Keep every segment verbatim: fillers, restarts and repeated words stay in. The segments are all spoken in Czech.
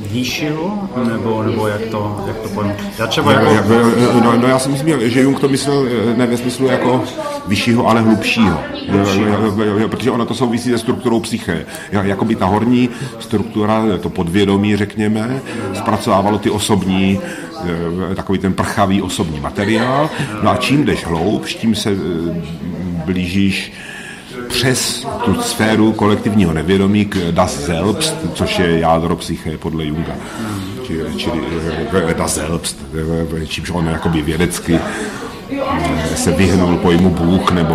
výššího, nebo, nebo jak to, jak to pojmu? Já třeba jako... no, no, no já si myslím, že Jung to myslel ne ve smyslu jako vyššího, ale hlubšího. Protože ono to souvisí se strukturou psyché. Jakoby ta horní struktura, to podvědomí, řekněme, zpracovávalo ty osobní, takový ten prchavý osobní materiál. No a čím jdeš hloubš, tím se blížíš přes tu sféru kolektivního nevědomí k Das Selbst, což je jádro psyché podle Junga. Čili, čili Das Selbst, čímž on jakoby vědecky se vyhnul pojmu Bůh nebo...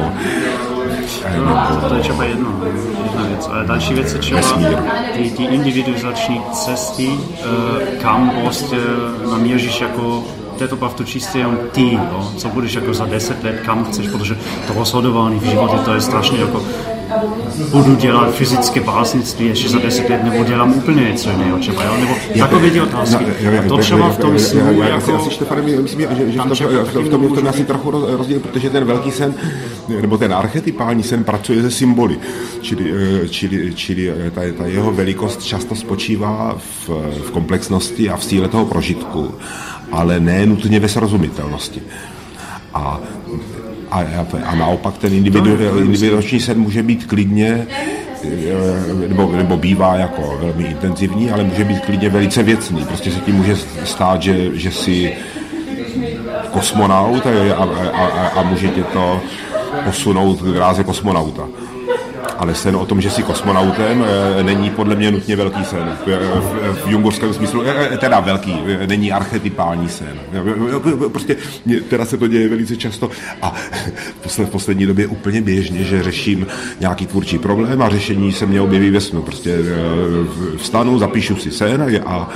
No, to je třeba jedno, jedna věc. Ale další věc je třeba ty, ty individualizační cesty, kam prostě namíříš jako to bav to čistě jenom ty, jo? Co budeš jako za deset let, kam chceš, protože to rozhodování v životě, to je strašně jako budu dělat fyzické básnictví ještě za deset let, nebo dělám úplně něco jiného třeba, jo? Nebo takové ty otázky. A to třeba v tom snu jako... Asi Štefane, myslím, že v tom je to asi trochu rozdíl, protože ten velký sen, nebo ten archetypální sen pracuje se symboly, čili, čili, čili ta, ta jeho velikost často spočívá v, v komplexnosti a v síle toho prožitku, ale ne nutně ve srozumitelnosti. A, a, a naopak ten individuační sen může být klidně, nebo, nebo bývá jako velmi intenzivní, ale může být klidně velice věcný. Prostě se tím může stát, že, že jsi kosmonaut a, a, a, a může tě to posunout k dráze kosmonauta. Ale sen o tom, že jsi kosmonautem, není podle mě nutně velký sen. V jungovském smyslu, teda velký, není archetypální sen. Prostě teda se to děje velice často a v poslední době úplně běžně, že řeším nějaký tvůrčí problém a řešení se mě objeví ve snu. Prostě vstanu, zapíšu si sen a,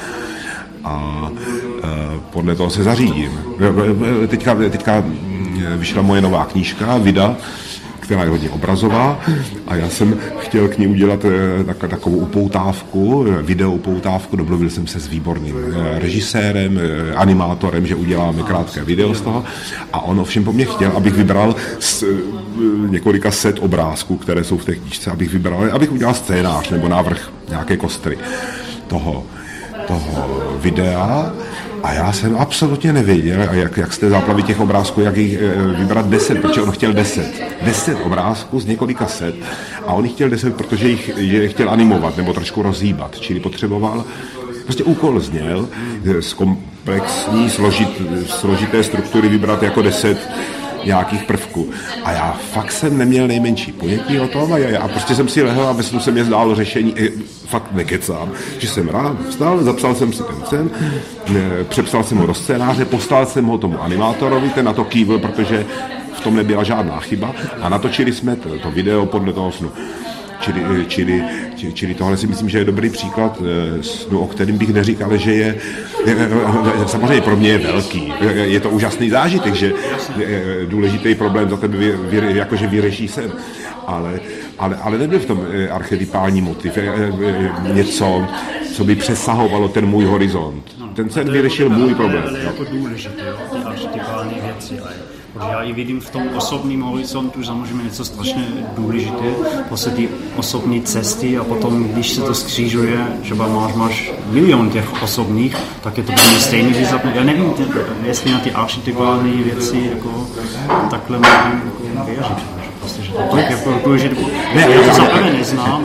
a podle toho se zařídím. Teďka, teďka vyšla moje nová knížka, Vida, která je hodně obrazová a já jsem chtěl k ní udělat tak, takovou upoutávku, video upoutávku, domluvil jsem se s výborným režisérem, animátorem, že uděláme krátké video z toho a on ovšem po mně chtěl, abych vybral z několika set obrázků, které jsou v té knížce, abych vybral, abych udělal scénář nebo návrh nějaké kostry toho, toho videa. A já jsem absolutně nevěděl, jak, jak z té záplavy těch obrázků, jak jich vybrat deset, protože on chtěl deset. Deset obrázků z několika set a on jich chtěl deset, protože jich, je chtěl animovat nebo trošku rozhýbat, čili potřeboval, prostě úkol zněl z komplexní, složit, složité struktury vybrat jako deset nějakých prvků. A já fakt jsem neměl nejmenší pojetí o tom a, já, a prostě jsem si lehl a ve snu se mě zdálo řešení, fakt nekecám, že jsem rád vstal, zapsal jsem si ten sen, přepsal jsem ho do scénáře, poslal jsem ho tomu animátorovi, ten na to kývl, protože v tom nebyla žádná chyba a natočili jsme to, to video podle toho snu. Čili, čili, čili tohle si myslím, že je dobrý příklad snu, o kterém bych neříkal, že je, samozřejmě pro mě je velký, je to úžasný zážitek, že důležitý problém za tebe vy, vy, jakože vyřeší sen, ale, ale, ale nebyl v tom archetypální motiv, něco, co by přesahovalo ten můj horizont. Ten sen vyřešil můj problém. To je jako důležité, ty archetypální věci. Protože já i vidím v tom osobním horizontu, že samozřejmě něco strašně důležité, prostě ty osobní cesty a potom, když se to skřížuje, třeba máš, máš milion těch osobních, tak je to úplně stejný výzapnout. Já nevím, jestli na ty archetypální věci jako takhle můžu věřit. Prostě, že to je jako důležité. Já to zaprvé neznám,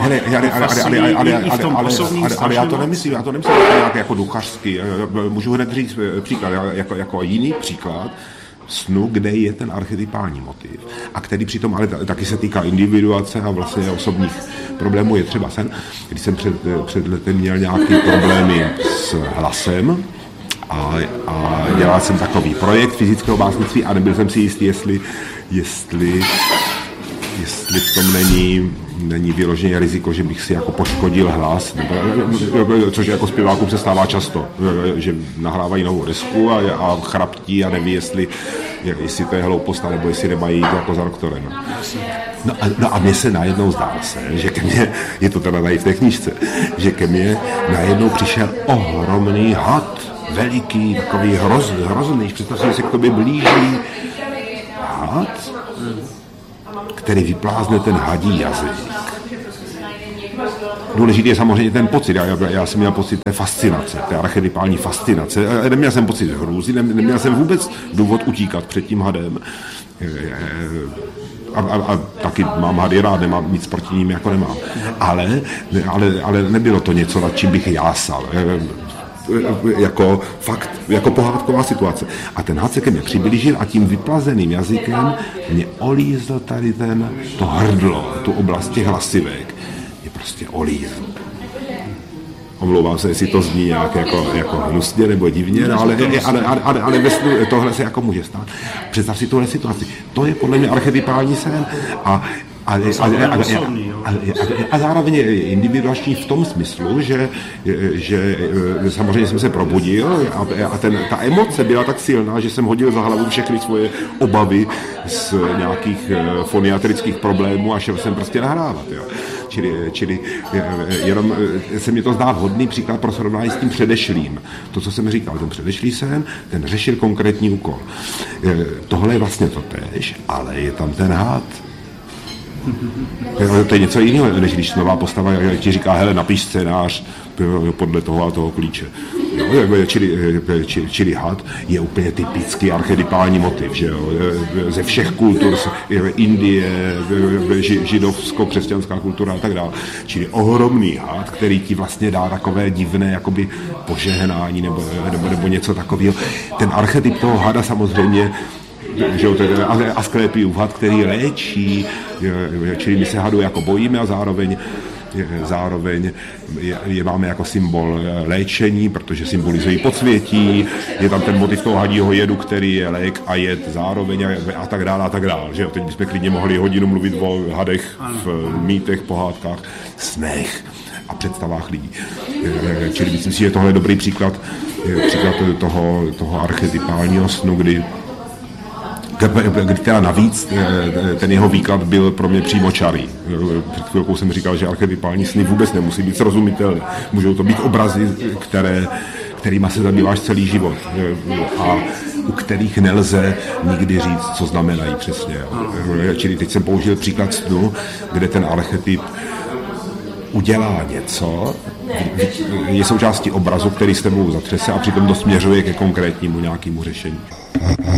ale já to nemyslím, já to nemyslím nějak jako duchařský. Můžu hned říct příklad, jako, jako jiný příklad snu, kde je ten archetypální motiv a který přitom ale taky se týká individuace a vlastně osobních problémů, je třeba sen, když jsem před, před letem měl nějaké problémy s hlasem a, a dělal jsem takový projekt fyzického básnictví a nebyl jsem si jistý, jestli, jestli, jestli v tom není není vyloženě riziko, že bych si jako poškodil hlas, což jako zpěvákům se stává často, že nahrávají novou desku a, a chraptí a neví, jestli, jestli to je hloupost, nebo jestli nemají jít jako za doktorem. No a, no a mně se najednou zdá se, že ke mně, je to teda tady v té knížce, že ke mně najednou přišel ohromný had, veliký, takový hroz, hrozný, představ si, že se k tobě blíží had, který vyplázne ten hadí jazyk. důležitý je samozřejmě ten pocit. Já, já jsem měl pocit té fascinace, té archetypální fascinace. Neměl jsem pocit hrůzy, neměl jsem vůbec důvod utíkat před tím hadem. A, a, a taky mám hady rád, nemám nic proti ním, jako nemám. Ale, ale, ale nebylo to něco, nad čím bych jásal. Jako fakt, jako pohádková situace. A ten had se ke mně přiblížil a tím vyplazeným jazykem mě olízl tady ten, to hrdlo, tu oblast těch hlasivek. Mě prostě olízl. Omlouvám se, jestli to zní nějak jako, jako hnusně nebo divně, no, ale, ale, ale, ale, ale ve snu, tohle se jako může stát. Představ si tuhle situaci. To je podle mě archetypální sen a A, a, a, a, a, a zároveň je individuační v tom smyslu, že, že samozřejmě jsem se probudil a, a ten, ta emoce byla tak silná, že jsem hodil za hlavu všechny svoje obavy z nějakých foniatrických problémů a šel jsem prostě nahrávat. Jo. Čili, čili jenom se mi to zdá vhodný příklad pro srovnání s tím předešlým. To, co jsem říkal, ten předešlý sen, ten řešil konkrétní úkol. Tohle je vlastně to též, ale je tam ten had. To je něco jiného, než když nová postava ti říká, hele, napiš scénář podle toho a toho klíče. Jo, čili, čili, čili had je úplně typický archetypální motiv, že jo? Ze všech kultur, Indie, židovsko-křesťanská kultura a tak dále. Čili ohromný had, který ti vlastně dá takové divné jakoby požehnání nebo, nebo, nebo něco takového. Ten archetyp toho hada samozřejmě, že jo, Asklepiův had, který léčí, čili my se hadu jako bojíme a zároveň, zároveň je, je máme jako symbol léčení, protože symbolizují podsvětí, je tam ten motiv toho hadího jedu, který je lék a jed zároveň a, a tak dále a tak dále. Že jo, teď bychom klidně mohli hodinu mluvit o hadech v mýtech, pohádkách, snech a představách lidí. Čili myslím si, že tohle je dobrý příklad, příklad toho, toho archetypálního snu, kdy kdy teda navíc ten jeho výklad byl pro mě přímočarý. Před chvilkou jsem říkal, že archetypální sny vůbec nemusí být srozumitelné. Můžou to být obrazy, které, kterýma se zabýváš celý život a u kterých nelze nikdy říct, co znamenají přesně. Čili teď jsem použil příklad snu, kde ten archetyp udělá něco, je součástí obrazu, který s tebou zatřese a přitom to směřuje ke konkrétnímu nějakému řešení.